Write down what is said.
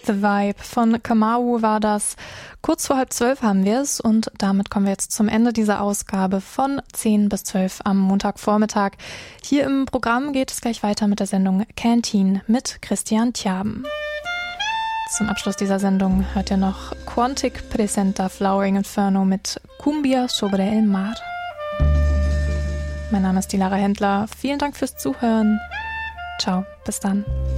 The Vibe von Kamau war das. Kurz vor 11:30 haben wir es und damit kommen wir jetzt zum Ende dieser Ausgabe von 10 bis 12 am Montagvormittag. Hier im Programm geht es gleich weiter mit der Sendung Canteen mit Christian Tjaben. Zum Abschluss dieser Sendung hört ihr noch Quantic presenta Flowering Inferno mit Cumbia sobre el mar. Mein Name ist die Lara Händler. Vielen Dank fürs Zuhören. Ciao, bis dann.